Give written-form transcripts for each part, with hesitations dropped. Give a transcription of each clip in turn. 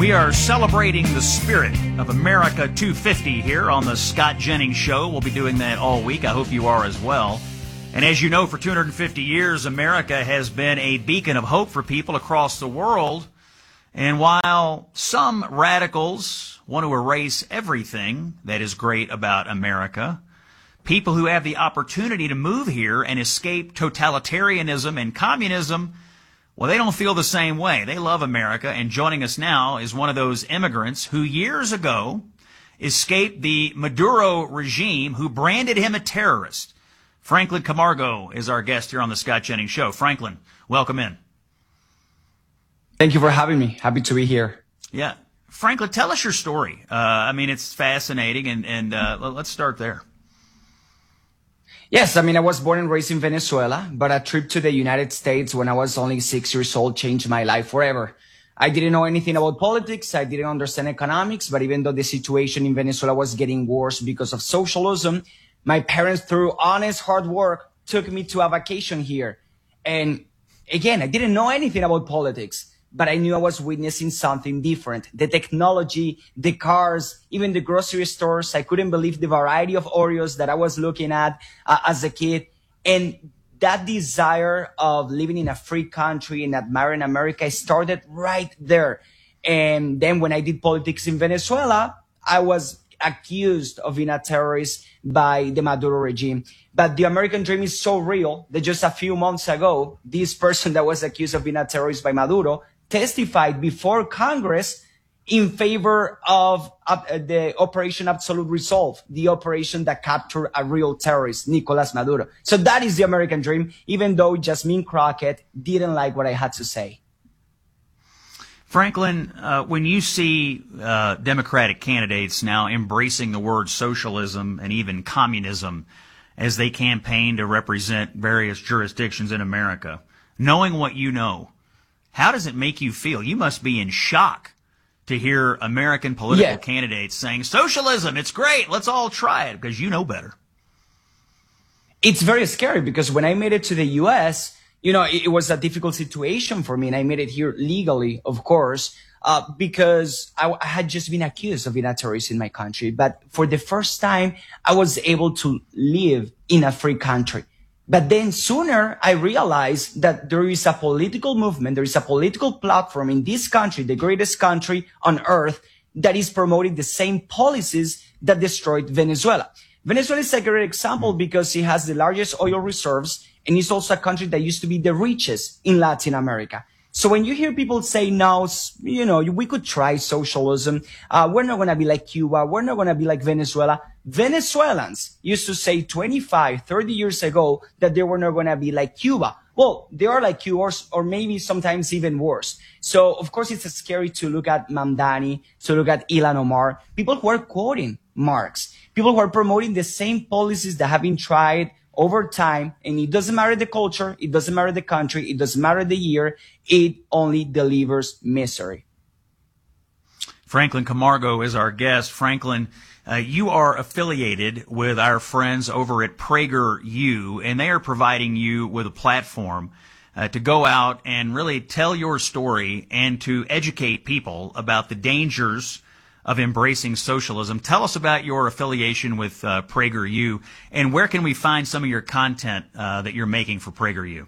We are celebrating the spirit of America 250 here on the Scott Jennings Show. We'll be doing that all week. I hope you are as well. And as you know, for 250 years, America has been a beacon of hope for people across the world. And while some radicals want to erase everything that is great about America, people who have the opportunity to move here and escape totalitarianism and communism, well, they don't feel the same way. They love America, and joining us now is one of those immigrants who years ago escaped the Maduro regime, who branded him a terrorist. Franklin Camargo is our guest here on the Scott Jennings Show. Franklin, welcome in. Thank you for having me. Happy to be here. Yeah. Franklin, tell us your story. It's fascinating, and let's start there. Yes, I was born and raised in Venezuela, but a trip to the United States when I was only 6 years old changed my life forever. I didn't know anything about politics. I didn't understand economics, but even though the situation in Venezuela was getting worse because of socialism, my parents, through honest hard work, took me to a vacation here. And again, I didn't know anything about politics, but I knew I was witnessing something different. The technology, the cars, even the grocery stores. I couldn't believe the variety of Oreos that I was looking at as a kid. And that desire of living in a free country and admiring America started right there. And then when I did politics in Venezuela, I was accused of being a terrorist by the Maduro regime. But the American dream is so real that just a few months ago, this person that was accused of being a terrorist by Maduro testified before Congress in favor of the Operation Absolute Resolve, the operation that captured a real terrorist, Nicolas Maduro. So that is the American dream, even though Jasmine Crockett didn't like what I had to say. Franklin, when you see Democratic candidates now embracing the word socialism and even communism as they campaign to represent various jurisdictions in America, knowing what you know, how does it make you feel? You must be in shock to hear American political candidates saying, socialism, it's great, let's all try it, because you know better. It's very scary because when I made it to the U.S., it was a difficult situation for me, and I made it here legally, of course, because I had just been accused of being a terrorist in my country. But for the first time, I was able to live in a free country. But then sooner I realized that there is a political movement, there is a political platform in this country, the greatest country on earth, that is promoting the same policies that destroyed Venezuela. Venezuela is a great example because it has the largest oil reserves, and it's also a country that used to be the richest in Latin America. So when you hear people say, no, we could try socialism. We're not going to be like Cuba. We're not going to be like Venezuela. Venezuelans used to say 25, 30 years ago that they were not going to be like Cuba. Well, they are like Cuba, or maybe sometimes even worse. So, of course, it's scary to look at Mamdani, to look at Ilhan Omar, people who are quoting Marx, people who are promoting the same policies that have been tried over time, and it doesn't matter the culture, it doesn't matter the country, it doesn't matter the year, it only delivers misery. Franklin Camargo is our guest. Franklin, you are affiliated with our friends over at PragerU, and they are providing you with a platform to go out and really tell your story and to educate people about the dangers of embracing socialism. Tell us about your affiliation with PragerU, and where can we find some of your content that you're making for PragerU?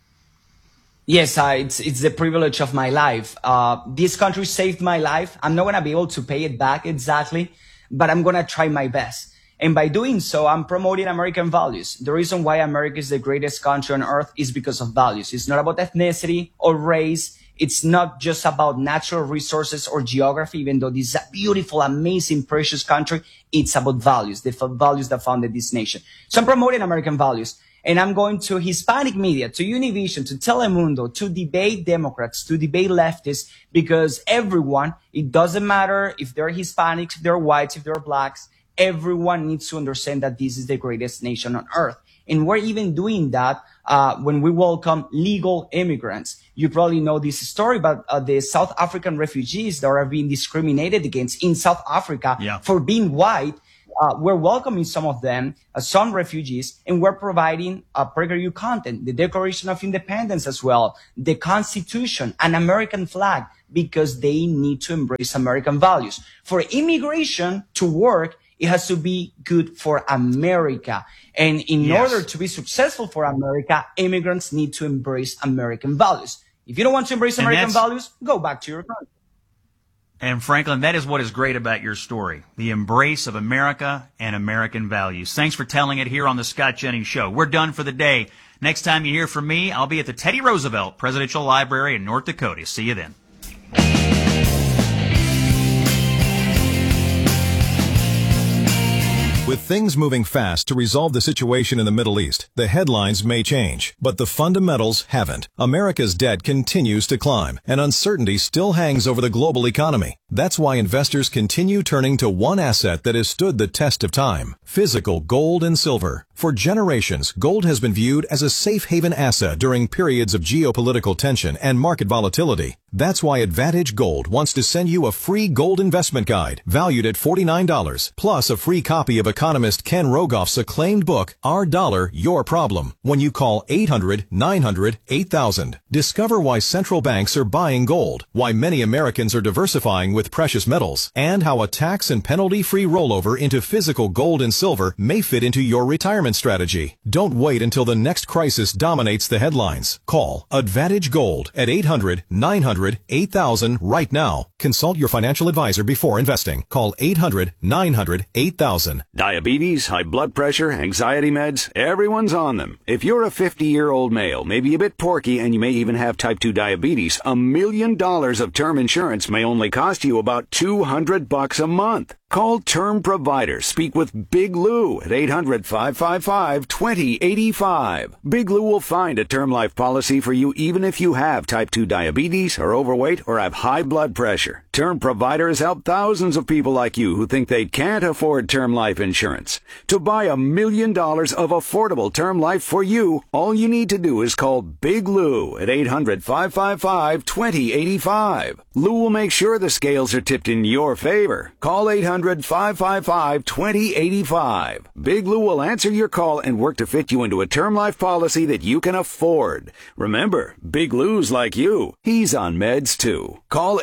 Yes, it's the privilege of my life. This country saved my life. I'm not going to be able to pay it back exactly, but I'm going to try my best. And by doing so, I'm promoting American values. The reason why America is the greatest country on earth is because of values. It's not about ethnicity or race. It's not just about natural resources or geography, even though this is a beautiful, amazing, precious country. It's about values, the values that founded this nation. So I'm promoting American values. And I'm going to Hispanic media, to Univision, to Telemundo, to debate Democrats, to debate leftists, because everyone, it doesn't matter if they're Hispanics, if they're whites, if they're blacks, everyone needs to understand that this is the greatest nation on earth. And we're even doing that when we welcome legal immigrants. You probably know this story about the South African refugees that are being discriminated against in South Africa for being white. We're welcoming some of them, some refugees, and we're providing PragerU content, the Declaration of Independence as well, the Constitution, an American flag, because they need to embrace American values. For immigration to work, it has to be good for America. And in order to be successful for America, immigrants need to embrace American values. If you don't want to embrace American values, go back to your country. And Franklin, that is what is great about your story, the embrace of America and American values. Thanks for telling it here on the Scott Jennings Show. We're done for the day. Next time you hear from me, I'll be at the Teddy Roosevelt Presidential Library in North Dakota. See you then. With things moving fast to resolve the situation in the Middle East, the headlines may change, but the fundamentals haven't. America's debt continues to climb, and uncertainty still hangs over the global economy. That's why investors continue turning to one asset that has stood the test of time: physical gold and silver. For generations, gold has been viewed as a safe haven asset during periods of geopolitical tension and market volatility. That's why Advantage Gold wants to send you a free gold investment guide valued at $49, plus a free copy of economist Ken Rogoff's acclaimed book, Our Dollar, Your Problem, when you call 800-900-8000. Discover why central banks are buying gold, why many Americans are diversifying with precious metals, and how a tax and penalty-free rollover into physical gold and silver may fit into your retirement strategy. Don't wait until the next crisis dominates the headlines. Call Advantage Gold at 800-900-8000 right now. Consult your financial advisor before investing. Call 800-900-8000. Diabetes, high blood pressure, anxiety meds, everyone's on them. If you're a 50-year-old male, maybe a bit porky, and you may even have type 2 diabetes, $1 million of term insurance may only cost you about $200 a month. Call Term Provider. Speak with Big Lou at 800-555-2085. Big Lou will find a term life policy for you even if you have type 2 diabetes, are overweight, or have high blood pressure. Term Provider has helped thousands of people like you who think they can't afford term life insurance. To buy $1 million of affordable term life for you, all you need to do is call Big Lou at 800-555-2085. Lou will make sure the scales are tipped in your favor. Call 800-555-2085. Big Lou will answer your call and work to fit you into a term life policy that you can afford. Remember, Big Lou's like you. He's on meds too. Call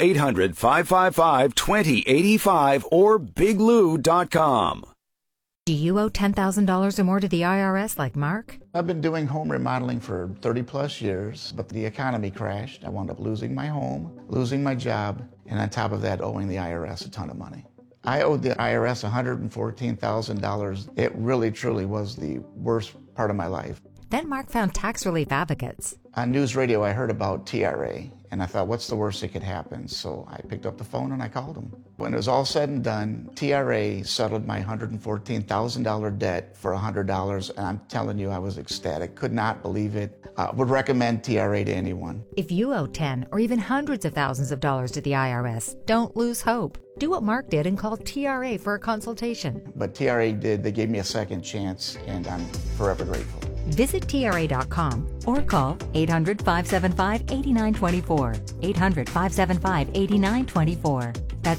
800-555-2085 or biglou.com. Do you owe $10,000 or more to the IRS like Mark? I've been doing home remodeling for 30 plus years, but the economy crashed. I wound up losing my home, losing my job, and on top of that, owing the IRS a ton of money. I owed the IRS $114,000. It really, truly was the worst part of my life. Then Mark found tax relief advocates. On news radio, I heard about TRA, and I thought, what's the worst that could happen? So I picked up the phone and I called them. When it was all said and done, TRA settled my $114,000 debt for $100, and I'm telling you, I was ecstatic. Could not believe it. Would recommend TRA to anyone. If you owe 10 or even hundreds of thousands of dollars to the IRS, don't lose hope. Do what Mark did and call TRA for a consultation. But TRA did. They gave me a second chance, and I'm forever grateful. Visit TRA.com or call 800-575-8924. 800-575-8924. That's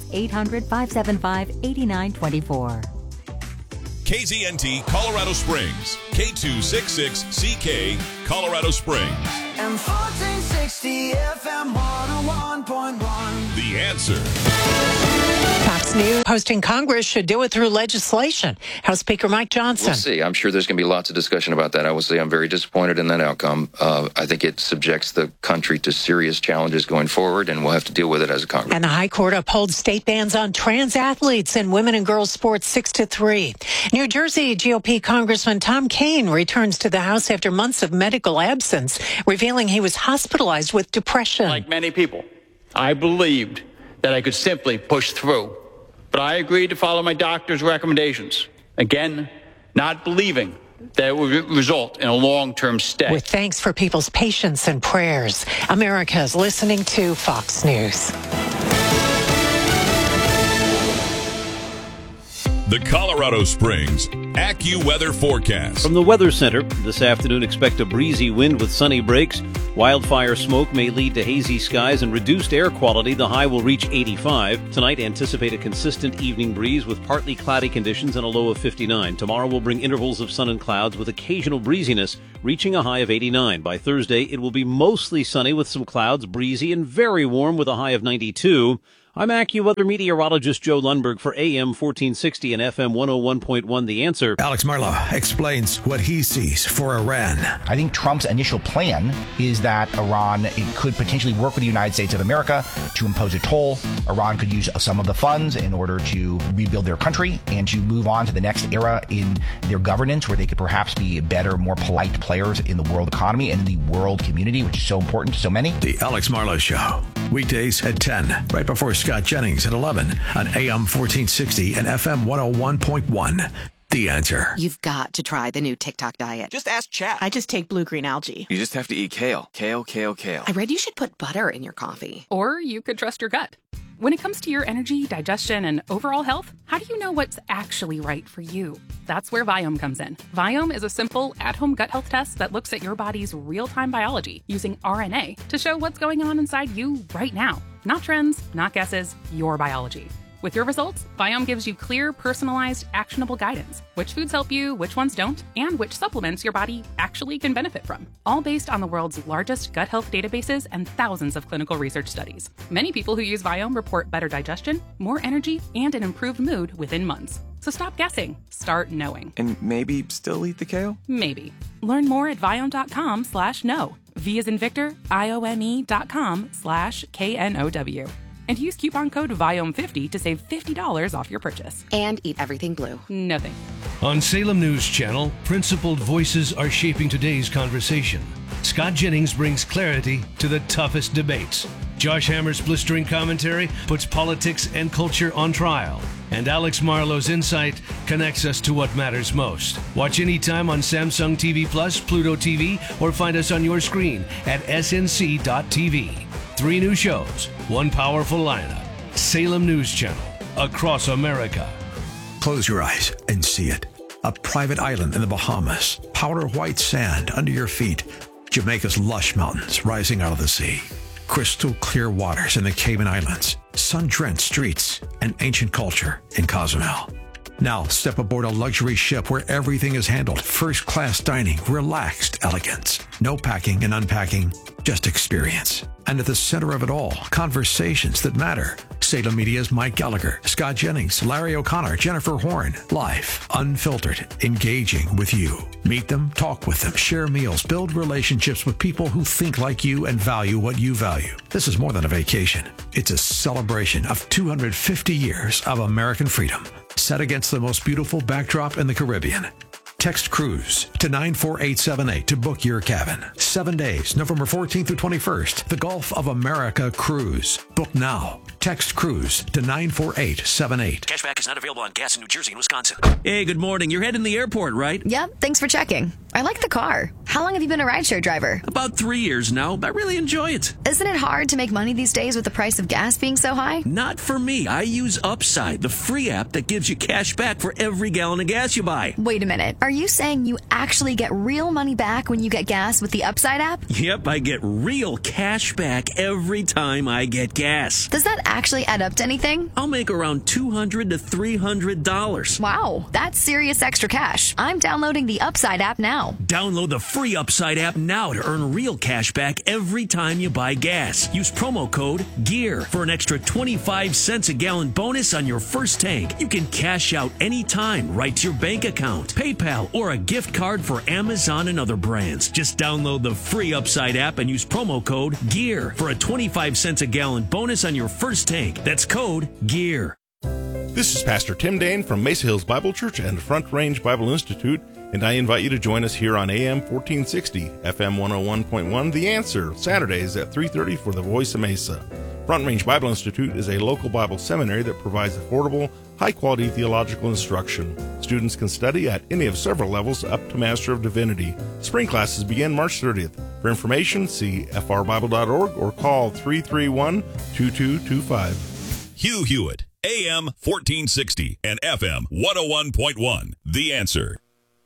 800-575-8924. KZNT Colorado Springs, K266CK, Colorado Springs. And 1460 FM 101.1. The Answer. Fox News posting Congress should do it through legislation. House Speaker Mike Johnson. We'll see. I'm sure there's going to be lots of discussion about that. I will say I'm very disappointed in that outcome. I think it subjects the country to serious challenges going forward, and we'll have to deal with it as a Congress. And the High Court upholds state bans on trans athletes in women and girls sports 6-3. New Jersey GOP Congressman Tom Kean returns to the House after months of medical absence, revealing he was hospitalized with depression. Like many people, I believed that I could simply push through. But I agreed to follow my doctor's recommendations. Again, not believing that it would result in a long-term stay. With thanks for people's patience and prayers, America is listening to Fox News. The Colorado Springs AccuWeather forecast. From the Weather Center, this afternoon expect a breezy wind with sunny breaks. Wildfire smoke may lead to hazy skies and reduced air quality. The high will reach 85. Tonight, anticipate a consistent evening breeze with partly cloudy conditions and a low of 59. Tomorrow will bring intervals of sun and clouds with occasional breeziness, reaching a high of 89. By Thursday, it will be mostly sunny with some clouds, breezy, and very warm with a high of 92. I'm AccuWeather meteorologist Joe Lundberg for AM 1460 and FM 101.1 The Answer. Alex Marlow explains what he sees for Iran. I think Trump's initial plan is that Iran could potentially work with the United States of America to impose a toll. Iran could use some of the funds in order to rebuild their country and to move on to the next era in their governance, where they could perhaps be better, more polite players in the world economy and in the world community, which is so important to so many. The Alex Marlow Show, weekdays at 10, right before Scott Jennings at 11 on AM 1460 and FM 101.1. The Answer. You've got to try the new TikTok diet. Just ask chat. I just take blue-green algae. You just have to eat kale. Kale. I read you should put butter in your coffee. Or you could trust your gut. When it comes to your energy, digestion, and overall health, how do you know what's actually right for you? That's where Viome comes in. Viome is a simple, at-home gut health test that looks at your body's real-time biology using RNA to show what's going on inside you right now. Not trends, not guesses, your biology. With your results, Viome gives you clear, personalized, actionable guidance. Which foods help you, which ones don't, and which supplements your body actually can benefit from. All based on the world's largest gut health databases and thousands of clinical research studies. Many people who use Viome report better digestion, more energy, and an improved mood within months. So stop guessing. Start knowing. And maybe still eat the kale? Maybe. Learn more at Viome.com/know. V as in Victor, IOME.com/KNOW. And use coupon code VIOME50 to save $50 off your purchase. And eat everything blue. No thanks. On Salem News Channel, principled voices are shaping today's conversation. Scott Jennings brings clarity to the toughest debates. Josh Hammer's blistering commentary puts politics and culture on trial. And Alex Marlow's insight connects us to what matters most. Watch anytime on Samsung TV Plus, Pluto TV, or find us on your screen at snc.tv. 3 new shows, 1 powerful lineup. Salem News Channel, across America. Close your eyes and see it. A private island in the Bahamas. Powder white sand under your feet. Jamaica's lush mountains rising out of the sea. Crystal clear waters in the Cayman Islands. Sun-drenched streets and ancient culture in Cozumel. Now step aboard a luxury ship where everything is handled. First-class dining, relaxed elegance. No packing and unpacking, just experience. And at the center of it all, conversations that matter. Salem Media's Mike Gallagher, Scott Jennings, Larry O'Connor, Jennifer Horn. Live, unfiltered, engaging with you. Meet them, talk with them, share meals, build relationships with people who think like you and value what you value. This is more than a vacation. It's a celebration of 250 years of American freedom, set against the most beautiful backdrop in the Caribbean. Text Cruise to 94878 to book your cabin. 7 days, November 14th through 21st. The Gulf of America Cruise. Book now. Text Cruise to 94878. Cashback is not available on gas in New Jersey and Wisconsin. Hey, good morning. You're heading to the airport, right? Yep, thanks for checking. I like the car. How long have you been a rideshare driver? About 3 years now. I really enjoy it. Isn't it hard to make money these days with the price of gas being so high? Not for me. I use Upside, the free app that gives you cash back for every gallon of gas you buy. Wait a minute. Are you saying you actually get real money back when you get gas with the Upside app? Yep, I get real cash back every time I get gas. Does that actually add up to anything? I'll make around $200 to $300. Wow, that's serious extra cash. I'm downloading the Upside app now. Download the free Upside app now to earn real cash back every time you buy gas. Use promo code GEAR for an extra 25 cents a gallon bonus on your first tank. You can cash out anytime right to your bank account, PayPal, or a gift card for Amazon and other brands. Just download the free Upside app and use promo code GEAR for a 25 cents a gallon bonus on your first tank. That's code GEAR. This is Pastor Tim Dane from Mesa Hills Bible Church and Front Range Bible Institute, and I invite you to join us here on AM 1460, FM 101.1, The Answer, Saturdays at 3:30 for the Voice of Mesa. Front Range Bible Institute is a local Bible seminary that provides affordable, high-quality theological instruction. Students can study at any of several levels up to Master of Divinity. Spring classes begin March 30th. For information, see frbible.org or call 331-2225. Hugh Hewitt, AM 1460 and FM 101.1. The Answer.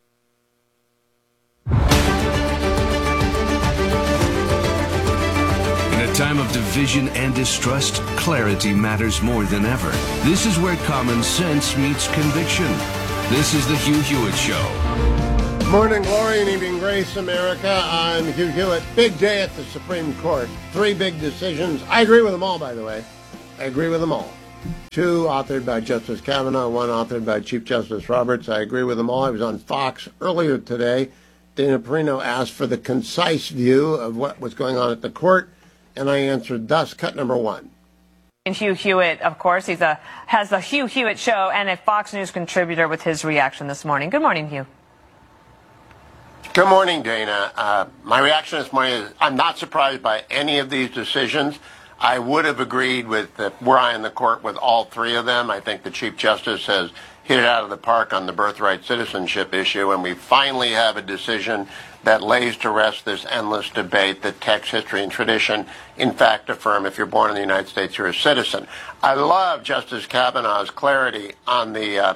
In a time of division and distrust, clarity matters more than ever. This is where common sense meets conviction. This is the Hugh Hewitt Show. Morning glory and evening grace, America. I'm Hugh Hewitt. Big day at the Supreme Court. 3 big decisions. I agree with them all, by the way. I agree with them all. 2 authored by Justice Kavanaugh, 1 authored by Chief Justice Roberts. I agree with them all. I was on Fox earlier today. Dana Perino asked for the concise view of what was going on at the court, and I answered thus. Cut number 1. And Hugh Hewitt, of course, has the Hugh Hewitt Show and a Fox News contributor with his reaction this morning. Good morning, Hugh. Good morning, Dana. My reaction this morning is I'm not surprised by any of these decisions. I would have agreed with, were I in the court, with all 3 of them. I think the Chief Justice has hit it out of the park on the birthright citizenship issue, and we finally have a decision that lays to rest this endless debate that text, history, and tradition in fact affirm if you're born in the United States, you're a citizen. I love Justice Kavanaugh's clarity on the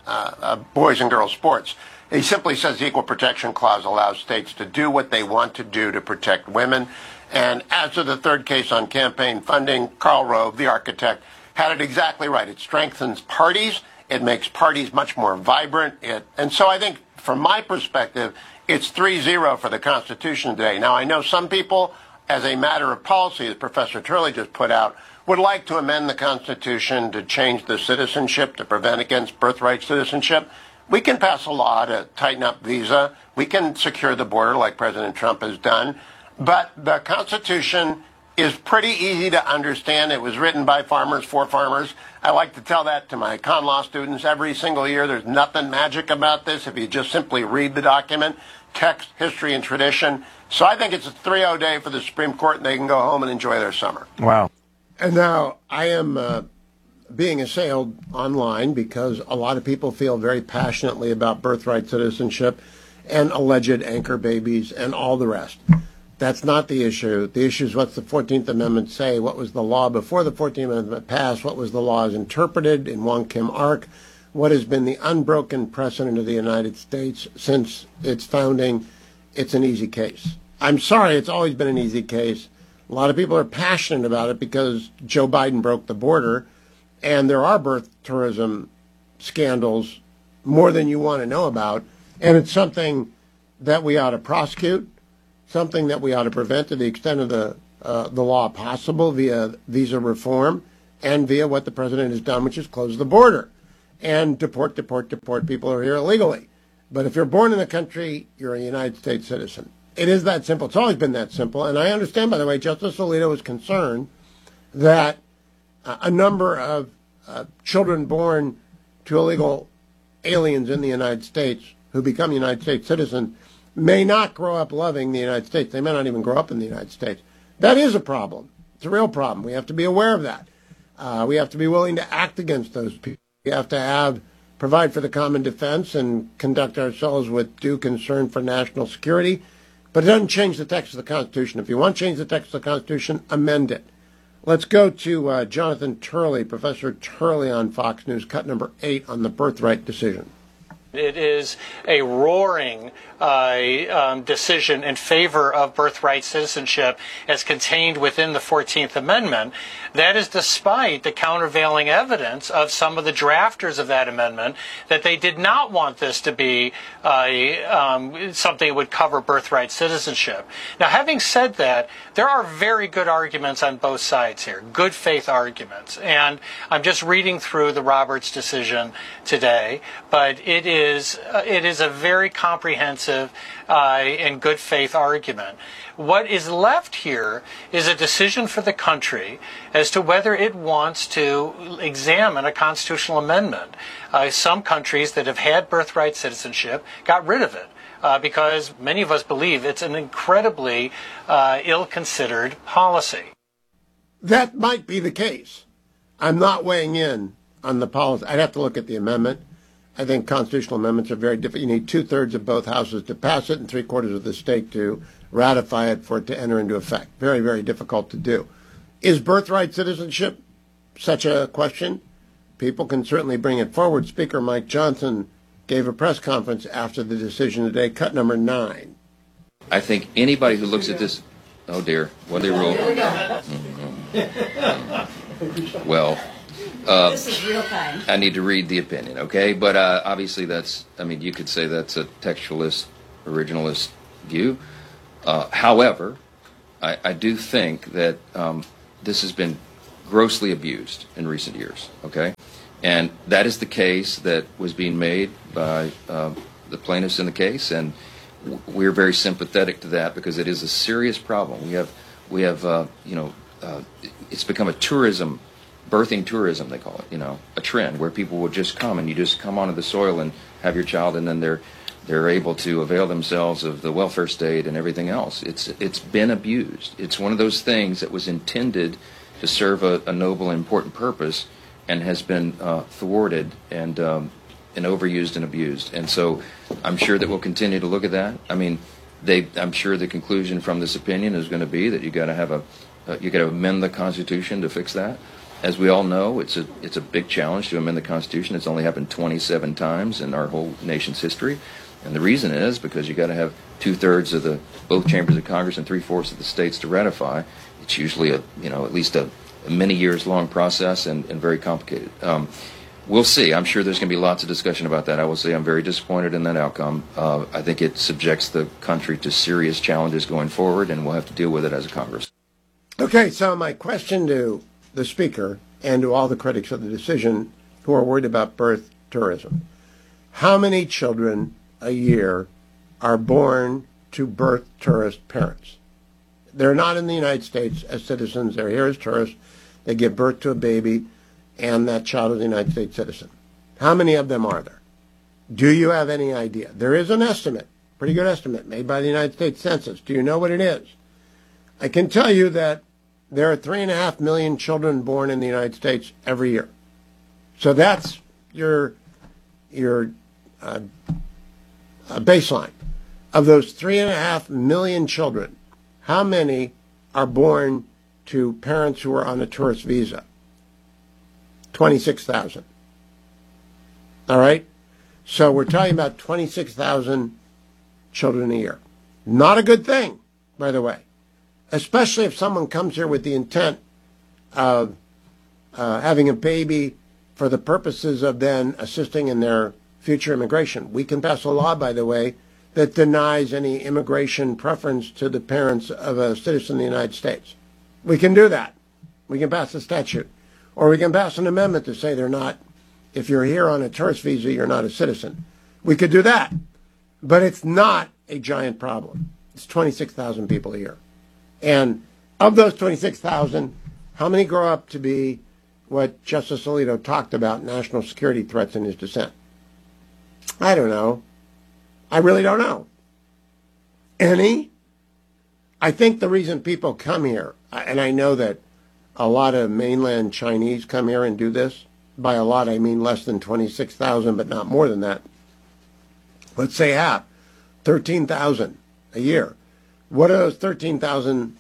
boys and girls sports. He simply says the Equal Protection Clause allows states to do what they want to do to protect women. And as to the third case on campaign funding, Karl Rove, the architect, had it exactly right. It strengthens parties. It makes parties much more vibrant. And so I think, from my perspective, it's 3-0 for the Constitution today. Now, I know some people, as a matter of policy, as Professor Turley just put out, would like to amend the Constitution to change the citizenship, to prevent against birthright citizenship. We can pass a law to tighten up visa. We can secure the border like President Trump has done. But the Constitution is pretty easy to understand. It was written by farmers for farmers. I like to tell that to my con law students every single year. There's nothing magic about this if you just simply read the document, text, history, and tradition. So I think it's a 3-0 day for the Supreme Court, and they can go home and enjoy their summer. Wow. And now I am being assailed online because a lot of people feel very passionately about birthright citizenship and alleged anchor babies and all the rest. That's not the issue. The issue is what's the 14th Amendment say? What was the law before the 14th Amendment passed? What was the law as interpreted in Wong Kim Ark? What has been the unbroken precedent of the United States since its founding? It's an easy case. I'm sorry, it's always been an easy case. A lot of people are passionate about it because Joe Biden broke the border, and there are birth tourism scandals more than you want to know about, and it's something that we ought to prosecute, something that we ought to prevent to the extent of the law possible via visa reform and via what the president has done, which is close the border and deport people who are here illegally. But if you're born in the country, you're a United States citizen. It is that simple. It's always been that simple. And I understand, by the way, Justice Alito was concerned that a number of children born to illegal aliens in the United States who become United States citizens may not grow up loving the United States. They may not even grow up in the United States. That is a problem. It's a real problem. We have to be aware of that. We have to be willing to act against those people. We have to provide for the common defense and conduct ourselves with due concern for national security. But it doesn't change the text of the Constitution. If you want to change the text of the Constitution, amend it. Let's go to Jonathan Turley, Professor Turley on Fox News, cut number 8 on the birthright decision. It is a roaring decision in favor of birthright citizenship as contained within the 14th Amendment. That is despite the countervailing evidence of some of the drafters of that amendment that they did not want this to be something that would cover birthright citizenship. Now, having said that, there are very good arguments on both sides here, good faith arguments. And I'm just reading through the Roberts decision today, but it is a very comprehensive and good faith argument. What is left here is a decision for the country as to whether it wants to examine a constitutional amendment. Some countries that have had birthright citizenship got rid of it because many of us believe it's an incredibly ill-considered policy. That might be the case. I'm not weighing in on the policy. I'd have to look at the amendment. I think constitutional amendments are very different. You need 2/3 of both houses to pass it and 3/4 of the state to ratify it for it to enter into effect. Very, very difficult to do. Is birthright citizenship such a question? People can certainly bring it forward. Speaker Mike Johnson gave a press conference after the decision today, cut number 9. I think anybody who looks at this, oh dear, what they rule? Well, this is real time. I need to read the opinion, okay? But obviously that's, I mean, you could say that's a textualist, originalist view. However, I do think that this has been grossly abused in recent years, okay? And that is the case that was being made by the plaintiffs in the case, and we're very sympathetic to that because it is a serious problem. We have it's become a tourism, birthing tourism, they call it, a trend where people will just come and you just come onto the soil and have your child, and then they're able to avail themselves of the welfare state and everything else. It's been abused. It's one of those things that was intended to serve a noble and important purpose, and has been thwarted and overused and abused. And so I'm sure that we'll continue to look at that. I mean, I'm sure the conclusion from this opinion is going to be that you got to amend the Constitution to fix that. As we all know, it's a big challenge to amend the Constitution. It's only happened 27 times in our whole nation's history. And the reason is because you got to have 2/3 of both chambers of Congress and 3/4 of the states to ratify. It's usually at least a many years long process and very complicated. We'll see. I'm sure there's going to be lots of discussion about that. I will say I'm very disappointed in that outcome. I think it subjects the country to serious challenges going forward, and we'll have to deal with it as a Congress. Okay, so my question to the Speaker and to all the critics of the decision who are worried about birth tourism: how many children a year are born to birth tourist parents? They're not in the United States as citizens. They're here as tourists. They give birth to a baby, and that child is a United States citizen. How many of them are there? Do you have any idea? There is an estimate, pretty good estimate, made by the United States Census. Do you know what it is? I can tell you that there are 3.5 million children born in the United States every year. So that's your baseline. Of those 3.5 million children, how many are born to parents who are on a tourist visa? 26,000. All right? So we're talking about 26,000 children a year. Not a good thing, by the way, especially if someone comes here with the intent of having a baby for the purposes of then assisting in their future immigration. We can pass a law, by the way, that denies any immigration preference to the parents of a citizen of the United States. We can do that. We can pass a statute. Or we can pass an amendment to say they're not, if you're here on a tourist visa, you're not a citizen. We could do that. But it's not a giant problem. It's 26,000 people a year. And of those 26,000, how many grow up to be what Justice Alito talked about, national security threats in his dissent? I don't know. I really don't know. Any? I think the reason people come here, and I know that a lot of mainland Chinese come here and do this. By a lot, I mean less than 26,000, but not more than that. Let's say half, 13,000 a year. What are those 13,000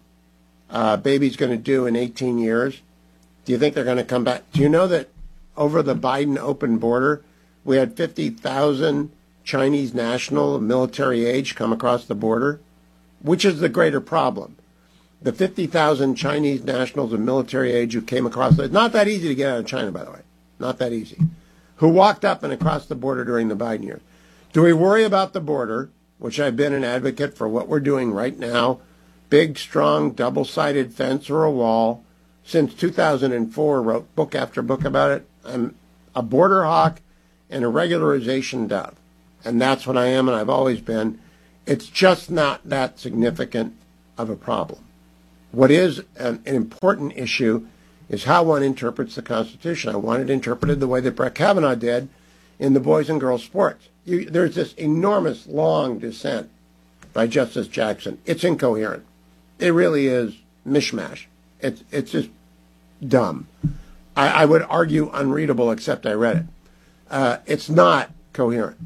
babies going to do in 18 years? Do you think they're going to come back? Do you know that over the Biden open border, we had 50,000 Chinese national military age come across the border? Which is the greater problem? The 50,000 Chinese nationals of military age who came across, it's not that easy to get out of China, by the way, not that easy, who walked up and across the border during the Biden years. Do we worry about the border, which I've been an advocate for what we're doing right now, big, strong, double-sided fence or a wall, since 2004, wrote book after book about it. I'm a border hawk and a regularization dove, and that's what I am and I've always been. It's just not that significant of a problem. What is an important issue is how one interprets the Constitution. I want it interpreted the way that Brett Kavanaugh did in the boys and girls sports. There's this enormous, long dissent by Justice Jackson. It's incoherent. It really is mishmash. It's just dumb. I would argue unreadable, except I read it. It's not coherent.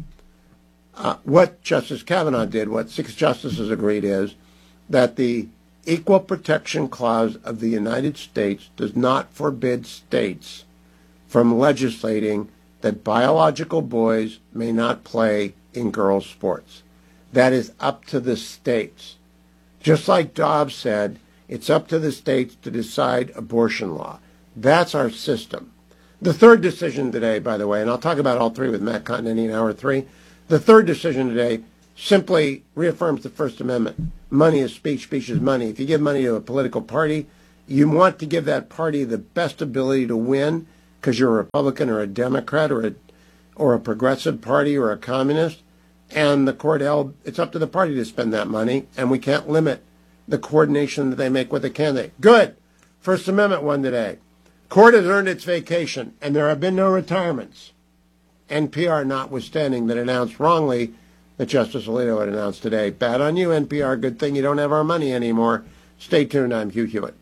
What Justice Kavanaugh did, what 6 justices agreed, is that the Equal Protection Clause of the United States does not forbid states from legislating that biological boys may not play in girls' sports. That is up to the states. Just like Dobbs said, it's up to the states to decide abortion law. That's our system. The third decision today, by the way, and I'll talk about all three with Matt Continenty in Hour 3, the third decision today simply reaffirms the First Amendment. Money is speech, speech is money. If you give money to a political party, you want to give that party the best ability to win because you're a Republican or a Democrat or a progressive party or a communist, and the court held it's up to the party to spend that money, and we can't limit the coordination that they make with the candidate. Good. First Amendment won today. Court has earned its vacation, and there have been no retirements. NPR notwithstanding that announced wrongly that Justice Alito had announced today. Bad on you, NPR. Good thing you don't have our money anymore. Stay tuned. I'm Hugh Hewitt.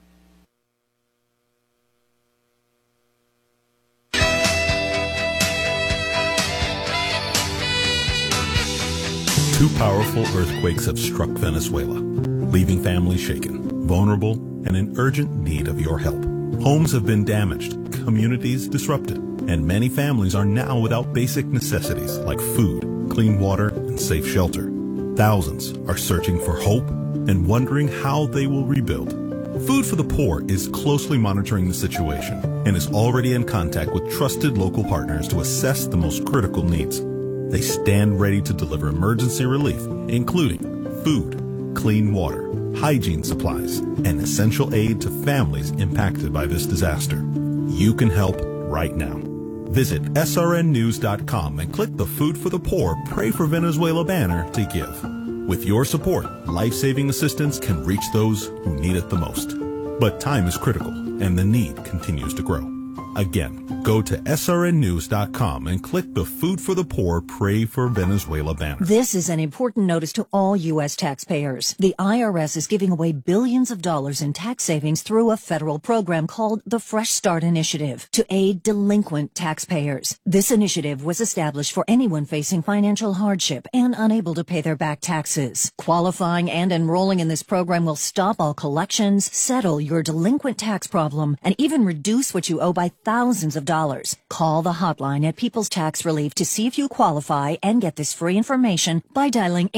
Two powerful earthquakes have struck Venezuela, leaving families shaken, vulnerable, and in urgent need of your help. Homes have been damaged, communities disrupted, and many families are now without basic necessities like food, clean water, and safe shelter. Thousands are searching for hope and wondering how they will rebuild. Food for the Poor is closely monitoring the situation and is already in contact with trusted local partners to assess the most critical needs. They stand ready to deliver emergency relief, including food, clean water, hygiene supplies, and essential aid to families impacted by this disaster. You can help right now. Visit srnnews.com and click the Food for the Poor Pray for Venezuela banner to give. With your support, life-saving assistance can reach those who need it the most. But time is critical, and the need continues to grow. Again, go to srnnews.com and click the Food for the Poor Pray for Venezuela banner. This is an important notice to all U.S. taxpayers. The IRS is giving away billions of dollars in tax savings through a federal program called the Fresh Start Initiative to aid delinquent taxpayers. This initiative was established for anyone facing financial hardship and unable to pay their back taxes. Qualifying and enrolling in this program will stop all collections, settle your delinquent tax problem, and even reduce what you owe by thousands of dollars. Call the hotline at People's Tax Relief to see if you qualify and get this free information by dialing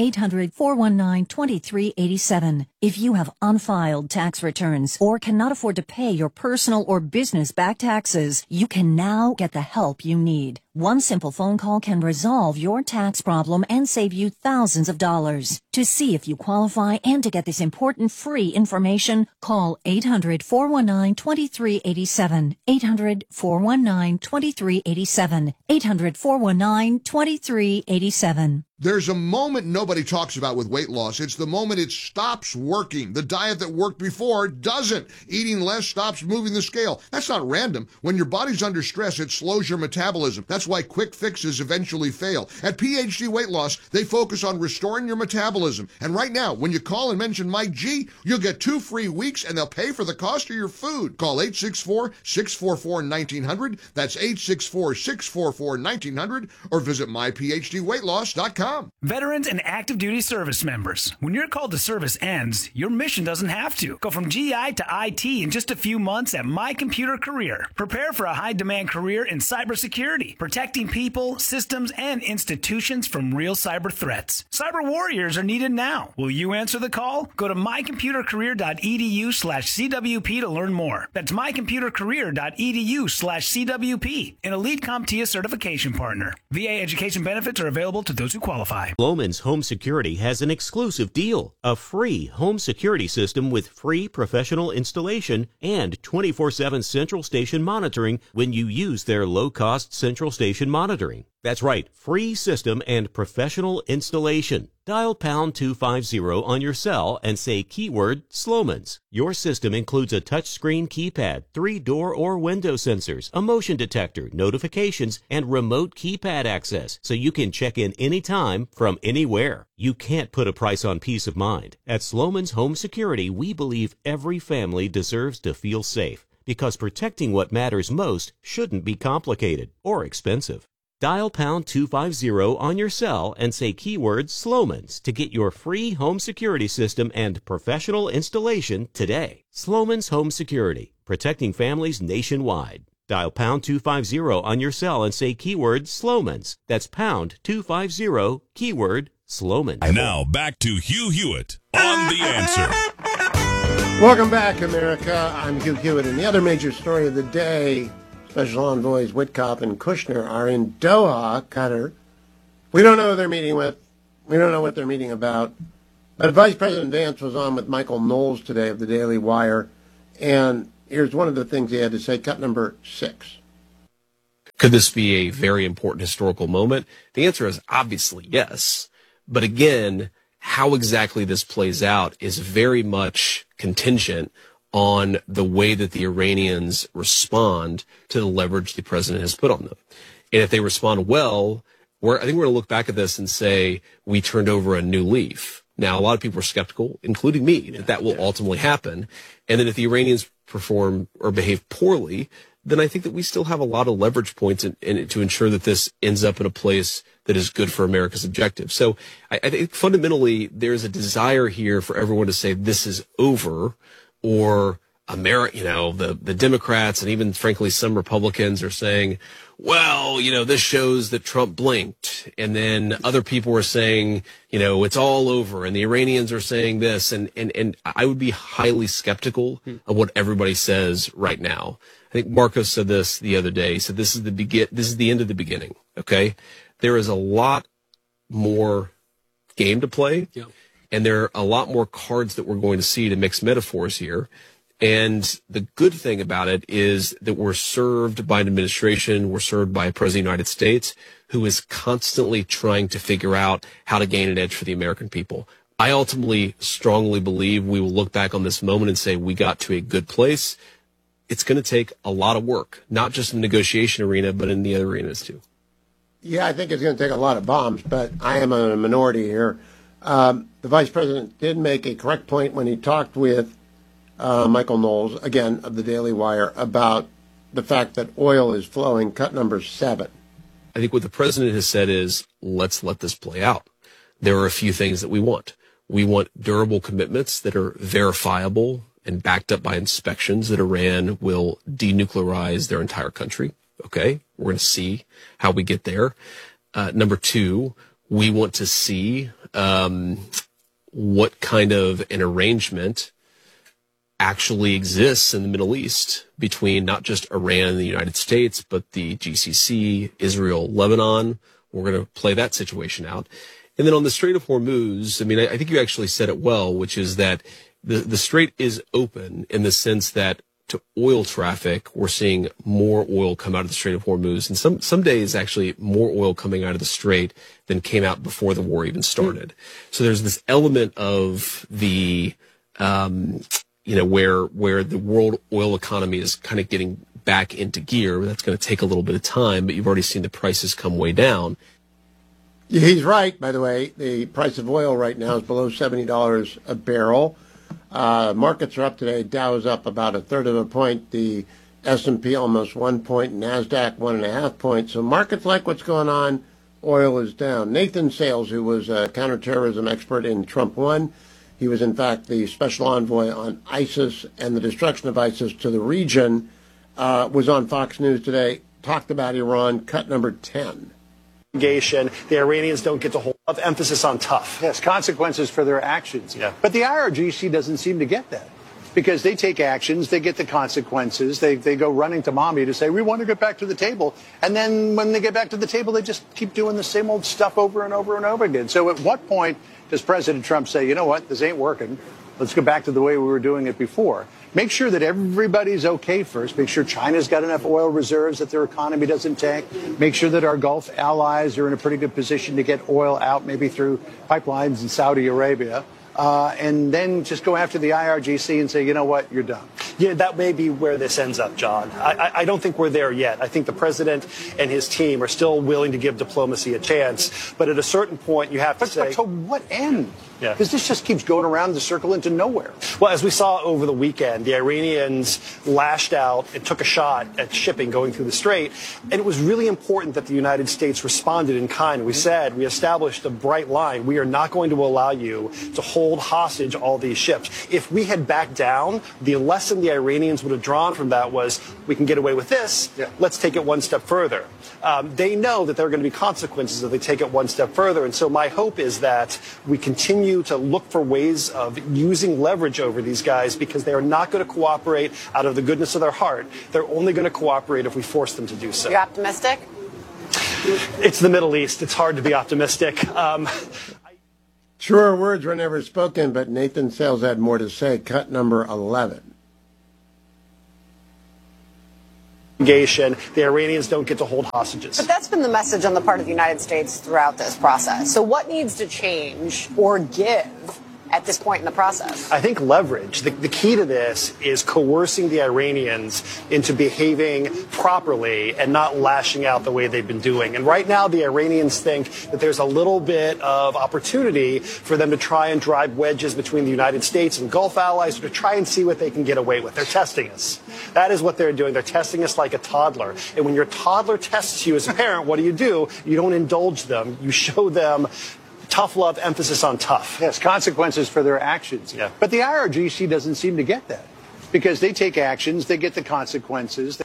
800-419-2387. If you have unfiled tax returns or cannot afford to pay your personal or business back taxes, you can now get the help you need. One simple phone call can resolve your tax problem and save you thousands of dollars. To see if you qualify and to get this important free information, call 800-419-2387. 800-419-2387. 800-419-2387. There's a moment nobody talks about with weight loss. It's the moment it stops working. The diet that worked before doesn't. Eating less stops moving the scale. That's not random. When your body's under stress, it slows your metabolism. That's why quick fixes eventually fail. At PhD Weight Loss, they focus on restoring your metabolism. And right now, when you call and mention Mike G, you'll get 2 free weeks and they'll pay for the cost of your food. Call 864-644-1900. That's 864-644-1900 or visit myphdweightloss.com. Veterans and active duty service members, when your call to service ends, your mission doesn't have to. Go from GI to IT in just a few months at My Computer Career. Prepare for a high-demand career in cybersecurity, protecting people, systems, and institutions from real cyber threats. Cyber warriors are needed now. Will you answer the call? Go to mycomputercareer.edu/CWP to learn more. That's mycomputercareer.edu/CWP, an elite CompTIA certification partner. VA education benefits are available to those who qualify. Sloman's Home Security has an exclusive deal. A free home security system with free professional installation and 24/7 central station monitoring when you use their low-cost central station monitoring. That's right, free system and professional installation. Dial pound 250 on your cell and say keyword Sloman's. Your system includes a touchscreen keypad, 3 door or window sensors, a motion detector, notifications, and remote keypad access, so you can check in anytime from anywhere. You can't put a price on peace of mind. At Sloman's Home Security, we believe every family deserves to feel safe, because protecting what matters most shouldn't be complicated or expensive. Dial pound 250 on your cell and say keyword Sloman's to get your free home security system and professional installation today. Sloman's Home Security, protecting families nationwide. Dial pound 250 on your cell and say keyword Sloman's. That's pound 250, keyword Sloman's. Now back to Hugh Hewitt on The Answer. Welcome back, America. I'm Hugh Hewitt, and the other major story of the day, Special Envoys Witkoff and Kushner are in Doha, Qatar. We don't know who they're meeting with. We don't know what they're meeting about. But Vice President Vance was on with Michael Knowles today of the Daily Wire, and here's one of the things he had to say, cut number 6. Could this be a very important historical moment? The answer is obviously yes. But again, how exactly this plays out is very much contingent on the way that the Iranians respond to the leverage the president has put on them. And if they respond well, I think we're going to look back at this and say we turned over a new leaf. Now, a lot of people are skeptical, including me, that will ultimately happen. And then if the Iranians perform or behave poorly, then I think that we still have a lot of leverage points to ensure that this ends up in a place that is good for America's objectives. So I think fundamentally there's a desire here for everyone to say this is over, or the Democrats and even frankly some Republicans are saying, well, this shows that Trump blinked. And then other people are saying, it's all over. And the Iranians are saying this. And I would be highly skeptical of what everybody says right now. I think Marcos said this the other day. He said, this is the end of the beginning. Okay. There is a lot more game to play. Yeah. And there are a lot more cards that we're going to see, to mix metaphors here. And the good thing about it is that we're served by an administration, we're served by a president of the United States who is constantly trying to figure out how to gain an edge for the American people. I ultimately strongly believe we will look back on this moment and say we got to a good place. It's going to take a lot of work, not just in the negotiation arena, but in the other arenas too. Yeah, I think it's going to take a lot of bombs, but I am in a minority here. The vice president did make a correct point when he talked with Michael Knowles, again, of the Daily Wire, about the fact that oil is flowing, cut number 7. I think what the president has said is, let's let this play out. There are a few things that we want. We want durable commitments that are verifiable and backed up by inspections that Iran will denuclearize their entire country. Okay, we're going to see how we get there. Number 2, we want to see what kind of an arrangement actually exists in the Middle East between not just Iran and the United States, but the GCC, Israel, Lebanon. We're going to play that situation out. And then on the Strait of Hormuz, I think you actually said it well, which is that the strait is open in the sense that to oil traffic, we're seeing more oil come out of the Strait of Hormuz. And some days, actually, more oil coming out of the strait than came out before the war even started. So there's this element of the, where the world oil economy is kind of getting back into gear. That's going to take a little bit of time, but you've already seen the prices come way down. Yeah, he's right, by the way. The price of oil right now is below $70 a barrel. Markets are up today. Dow is up about 1/3 of a point. The S&P almost 1 point. NASDAQ 1.5 points. So markets like what's going on. Oil is down. Nathan Sales, who was a counterterrorism expert in Trump 1, he was in fact the special envoy on ISIS and the destruction of ISIS to the region, was on Fox News today, talked about Iran, cut number 10. The Iranians don't get the whole of emphasis on tough. Yes, consequences for their actions. Yeah. But the IRGC doesn't seem to get that, because they take actions, they get the consequences, they go running to mommy to say, we want to get back to the table. And then when they get back to the table, they just keep doing the same old stuff over and over and over again. So at what point does President Trump say, you know what, this ain't working, let's go back to the way we were doing it before? Make sure that everybody's okay first. Make sure China's got enough oil reserves that their economy doesn't tank. Make sure that our Gulf allies are in a pretty good position to get oil out, maybe through pipelines in Saudi Arabia. And then just go after the IRGC and say, you know what, you're done. Yeah, that may be where this ends up, John. I don't think we're there yet. I think the president and his team are still willing to give diplomacy a chance. But at a certain point, you have to say... But to what end? Yeah. Because this just keeps going around the circle into nowhere. Well, as we saw over the weekend, the Iranians lashed out and took a shot at shipping going through the Strait. And it was really important that the United States responded in kind. We said, we established a bright line. We are not going to allow you to hold hostage all these ships. If we had backed down, the lesson the Iranians would have drawn from that was, we can get away with this. Yeah. Let's take it one step further. They know that there are going to be consequences if they take it one step further. And so my hope is that we continue to look for ways of using leverage over these guys, because they are not going to cooperate out of the goodness of their heart. They're only going to cooperate if we force them to do so. You optimistic? It's the Middle East. It's hard to be optimistic. Truer words were never spoken, but Nathan Sales had more to say. Cut number 11. The Iranians don't get to hold hostages. But that's been the message on the part of the United States throughout this process. So what needs to change or give at this point in the process? I think leverage. The key to this is coercing the Iranians into behaving properly and not lashing out the way they've been doing. And right now, the Iranians think that there's a little bit of opportunity for them to try and drive wedges between the United States and Gulf allies, to try and see what they can get away with. They're testing us. That is what they're doing. They're testing us like a toddler. And when your toddler tests you as a parent, what do? You don't indulge them. You show them tough love, emphasis on tough. Yes, consequences for their actions. Yeah. But the IRGC doesn't seem to get that, because they take actions, they get the consequences.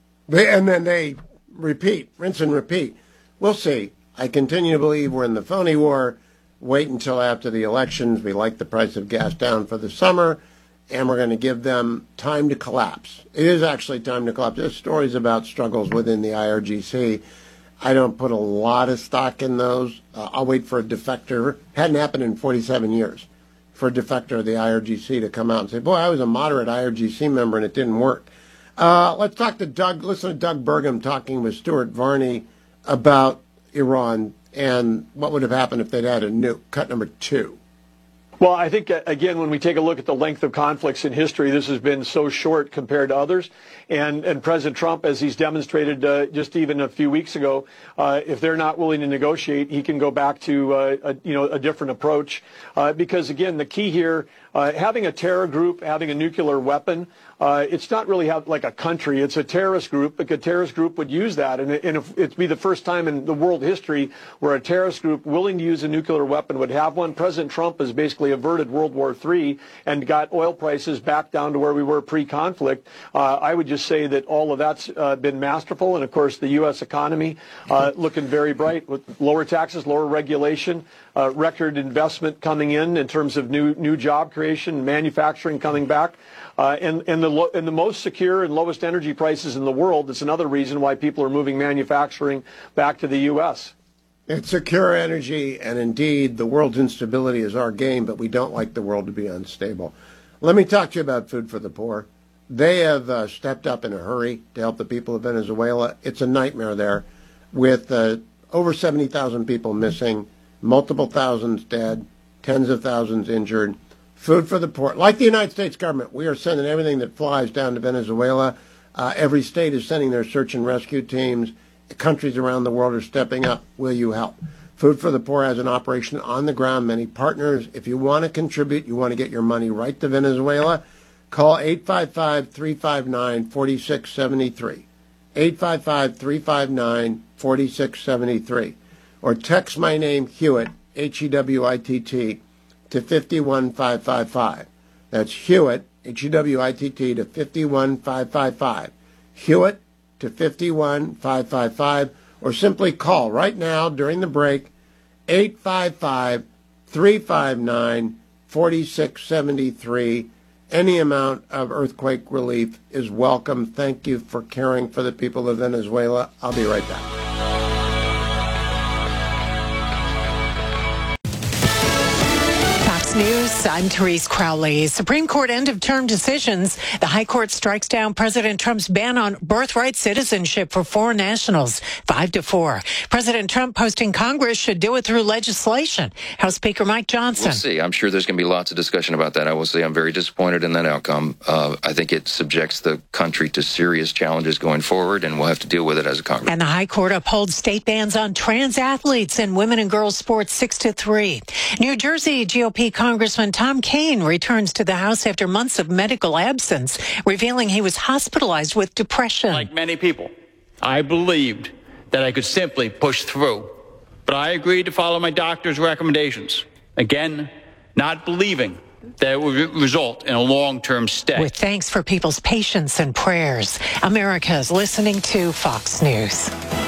And then they repeat, rinse and repeat. We'll see. I continue to believe we're in the phony war. Wait until after the elections. We like the price of gas down for the summer, and we're going to give them time to collapse. It is actually time to collapse. There's stories about struggles within the IRGC. I don't put a lot of stock in those. I'll wait for a defector. Hadn't happened in 47 years for a defector of the IRGC to come out and say, boy, I was a moderate IRGC member and it didn't work. Let's talk to Doug. Listen to Doug Burgum talking with Stuart Varney about Iran and what would have happened if they'd had a nuke. Cut number 2. Well, I think, again, when we take a look at the length of conflicts in history, this has been so short compared to others. And President Trump, as he's demonstrated just even a few weeks ago, if they're not willing to negotiate, he can go back to a different approach. Because, again, the key here, having a terror group, having a nuclear weapon, it's not really like a country. It's a terrorist group. But a terrorist group would use that. And it'd be the first time in the world history where a terrorist group willing to use a nuclear weapon would have one. President Trump has basically averted World War III and got oil prices back down to where we were pre-conflict. I would just say that all of that's been masterful. And, of course, the U.S. economy looking very bright with lower taxes, lower regulation, record investment coming in terms of new job creation, manufacturing coming back. And the most secure and lowest energy prices in the world. That's another reason why people are moving manufacturing back to the U.S. It's secure energy, and indeed, the world's instability is our game, but we don't like the world to be unstable. Let me talk to you about Food for the Poor. They have stepped up in a hurry to help the people of Venezuela. It's a nightmare there, with over 70,000 people missing, multiple thousands dead, tens of thousands injured. Food for the Poor. Like the United States government, we are sending everything that flies down to Venezuela. Every state is sending their search and rescue teams. Countries around the world are stepping up. Will you help? Food for the Poor has an operation on the ground, many partners. If you want to contribute, you want to get your money right to Venezuela, call 855-359-4673. 855-359-4673. Or text my name, Hewitt, H-E-W-I-T-T, to 51555. That's Hewitt, H-E-W-I-T-T, to 51555. Hewitt to 51555, or simply call right now during the break, 855-359-4673. Any amount of earthquake relief is welcome. Thank you for caring for the people of Venezuela. I'll be right back. News, I'm Therese Crowley. Supreme Court end-of-term decisions. The High Court strikes down President Trump's ban on birthright citizenship for foreign nationals, 5-4. President Trump posting Congress should do it through legislation. House Speaker Mike Johnson. We'll see. I'm sure there's going to be lots of discussion about that. I will say I'm very disappointed in that outcome. I think it subjects the country to serious challenges going forward, and we'll have to deal with it as a Congress. And the High Court upholds state bans on trans athletes in women and girls sports 6-3. New Jersey GOP Congressman Tom Kean returns to the House after months of medical absence, revealing he was hospitalized with depression. Like many people, I believed that I could simply push through, but I agreed to follow my doctor's recommendations. Again, not believing that it would result in a long-term stay. With thanks for people's patience and prayers, America is listening to Fox News.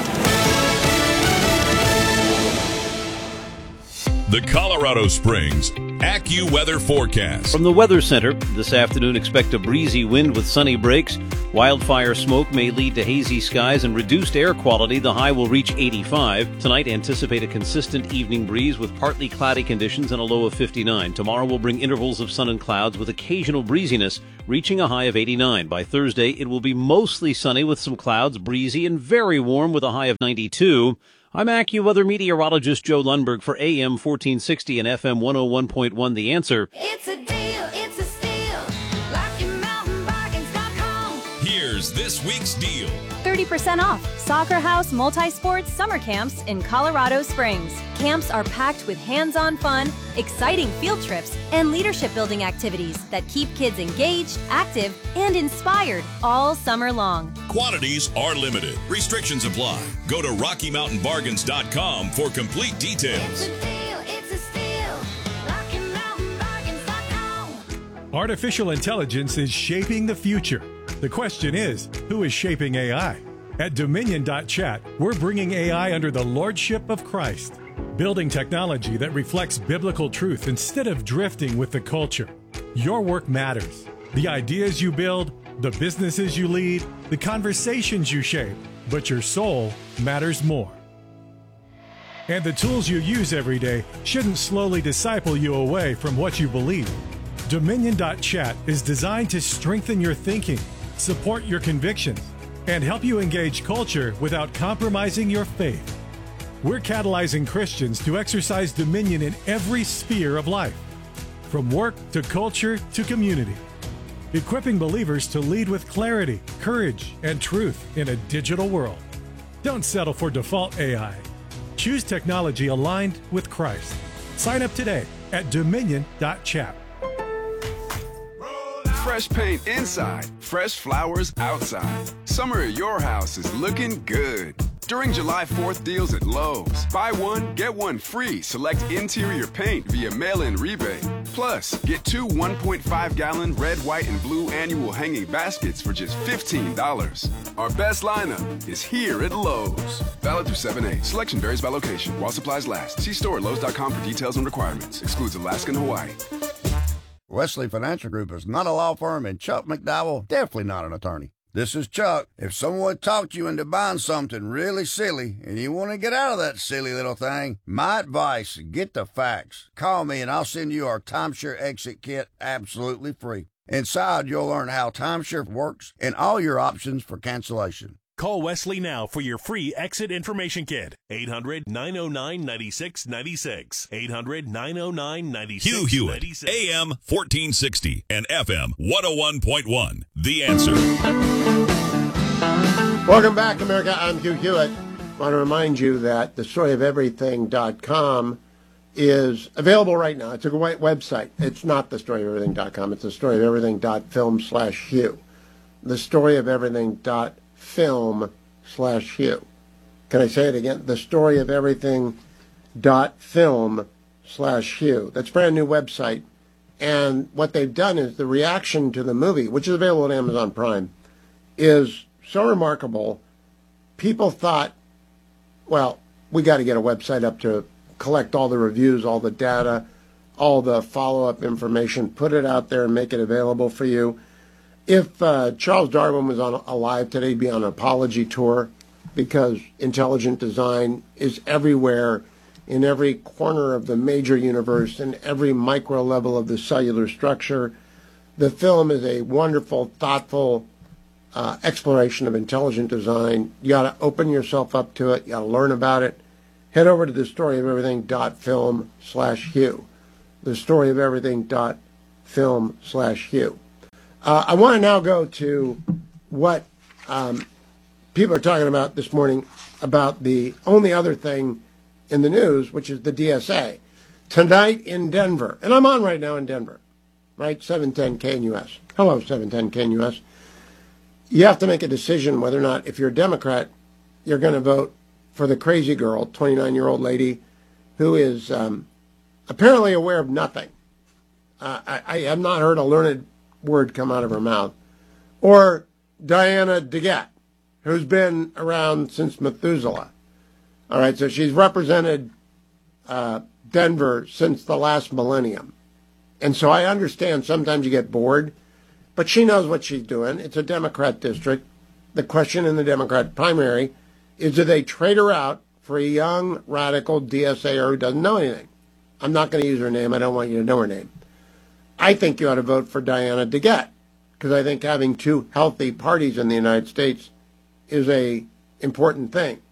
The Colorado Springs AccuWeather forecast. From the Weather Center, this afternoon expect a breezy wind with sunny breaks. Wildfire smoke may lead to hazy skies and reduced air quality. The high will reach 85. Tonight, anticipate a consistent evening breeze with partly cloudy conditions and a low of 59. Tomorrow will bring intervals of sun and clouds with occasional breeziness, reaching a high of 89. By Thursday, it will be mostly sunny with some clouds, breezy, and very warm with a high of 92. I'm AccuWeather meteorologist Joe Lundberg for AM 1460 and FM 101.1 The Answer. It's a deal, it's a steal. RockyMountainBargains.com. Here's this week's deal. 30% off Soccer House Multi-Sports Summer Camps in Colorado Springs. Camps are packed with hands-on fun, exciting field trips, and leadership-building activities that keep kids engaged, active, and inspired all summer long. Quantities are limited. Restrictions apply. Go to RockyMountainBargains.com for complete details. It's a deal, it's a steal. RockyMountainBargains.com. Artificial intelligence is shaping the future. The question is, who is shaping AI? At Dominion.chat, we're bringing AI under the lordship of Christ, building technology that reflects biblical truth instead of drifting with the culture. Your work matters. The ideas you build, the businesses you lead, the conversations you shape, but your soul matters more. And the tools you use every day shouldn't slowly disciple you away from what you believe. Dominion.chat is designed to strengthen your thinking, support your convictions, and help you engage culture without compromising your faith. We're catalyzing Christians to exercise dominion in every sphere of life, from work to culture to community, equipping believers to lead with clarity, courage, and truth in a digital world. Don't settle for default AI. Choose technology aligned with Christ. Sign up today at Dominion.chat. Fresh paint inside, fresh flowers outside. Summer at your house is looking good. During July 4th deals at Lowe's, buy one, get one free. Select interior paint via mail-in rebate. Plus, get 2 1.5-gallon red, white, and blue annual hanging baskets for just $15. Our best lineup is here at Lowe's. Valid through 7/8. Selection varies by location. While supplies last. See store at Lowe's.com for details and requirements. Excludes Alaska and Hawaii. Wesley Financial Group is not a law firm, and Chuck McDowell definitely not an attorney. This is Chuck. If someone talked you into buying something really silly and you want to get out of that silly little thing, my advice, get the facts. Call me and I'll send you our timeshare exit kit absolutely free. Inside, you'll learn how timeshare works and all your options for cancellation. Call Wesley now for your free exit information kit. 800-909-9696. 800-909-9696. Hugh Hewitt, AM 1460 and FM 101.1. The Answer. Welcome back, America. I'm Hugh Hewitt. I want to remind you that thestoryofeverything.com is available right now. It's a great website. It's not thestoryofeverything.com. It's thestoryofeverything.film/Hugh. Thestoryofeverything.film/Hugh. Can I say it again? Thestoryofeverything.film/Hugh. That's a brand new website. And what they've done is the reaction to the movie, which is available on Amazon Prime, is so remarkable. People thought, well, we got to get a website up to collect all the reviews, all the data, all the follow-up information, put it out there and make it available for you. If Charles Darwin was alive today, he'd be on an apology tour because intelligent design is everywhere, in every corner of the major universe, in every micro level of the cellular structure. The film is a wonderful, thoughtful exploration of intelligent design. You got to open yourself up to it. You got to learn about it. Head over to thestoryofelything.film/Hugh. Thestoryofelything.film/Hugh. I want to now go to what people are talking about this morning about the only other thing in the news, which is the DSA. Tonight in Denver, and I'm on right now in Denver, right? 710 KNUS. Hello, 710 KNUS. You have to make a decision whether or not, if you're a Democrat, you're going to vote for the crazy girl, 29-year-old lady, who is apparently aware of nothing. I have not heard a learned word come out of her mouth. Or Diana DeGette, who's been around since Methuselah. All right, so she's represented Denver since the last millennium. And so I understand sometimes you get bored, but she knows what she's doing. It's a Democrat district. The question in the Democrat primary is, do they trade her out for a young, radical DSAer who doesn't know anything? I'm not going to use her name. I don't want you to know her name. I think you ought to vote for Diana DeGette, because I think having two healthy parties in the United States is a important thing.